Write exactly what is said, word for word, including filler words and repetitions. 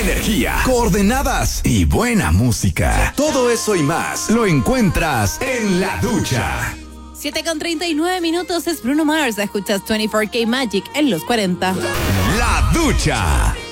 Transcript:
energía, coordenadas y buena música. Todo eso y más lo encuentras en La Ducha. siete con treinta y nueve minutos es Bruno Mars. Escuchas veinticuatro K Magic en los cuarenta. La Ducha.